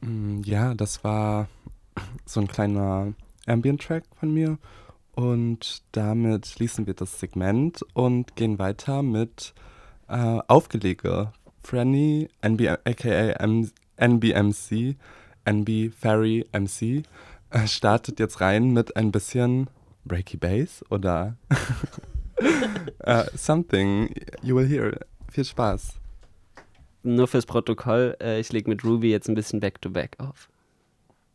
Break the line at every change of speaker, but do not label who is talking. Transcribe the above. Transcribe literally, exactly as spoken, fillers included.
Mm, Ja, das war so ein kleiner Ambient-Track von mir. Und damit schließen wir das Segment und gehen weiter mit äh, Aufgelege. Franny, N B, aka M, N B M C, N B Fairy M C, äh, startet jetzt rein mit ein bisschen Breaky Bass oder äh, Something You Will Hear. Viel Spaß.
Nur fürs Protokoll, äh, ich lege mit Ruby jetzt ein bisschen Back-to-Back auf.